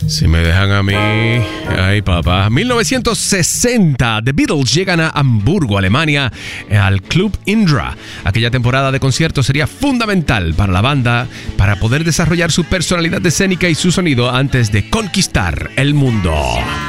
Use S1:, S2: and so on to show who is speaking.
S1: Si me dejan a mí, ay papá. 1960, The Beatles llegan a Hamburgo, Alemania, al Club Indra. Aquella temporada de conciertos sería fundamental para la banda para poder desarrollar su personalidad escénica y su sonido antes de conquistar el mundo.